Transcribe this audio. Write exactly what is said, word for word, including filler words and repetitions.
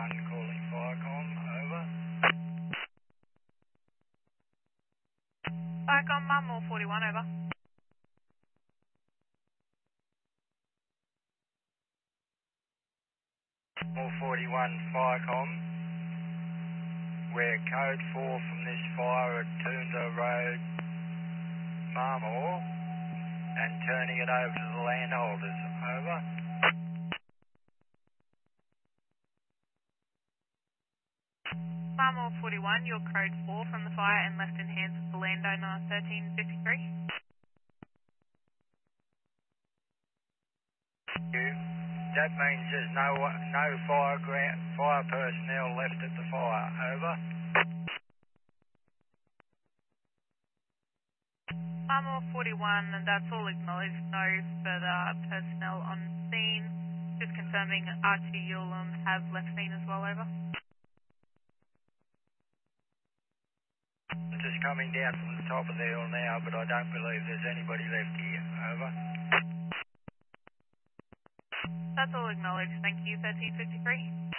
forty-one calling Firecom, over. Firecom, Mammal forty-one, over. All forty-one Firecom. We're code four from this fire at Toonda Road, Marmore, and turning it over to the landholders, over. Mammal forty-one, your code four from the fire and left in hands of the landowner thirteen fifty-three. You. That means there's no no fire ground, fire personnel left at the fire, over. Mammal forty-one, and that's all acknowledged. No further personnel on scene. Just confirming Archie Ulam have left scene as well, over. I'm just coming down from the top of the hill now, but I don't believe there's anybody left here, over. That's all acknowledged. Thank you, thirteen fifty-three.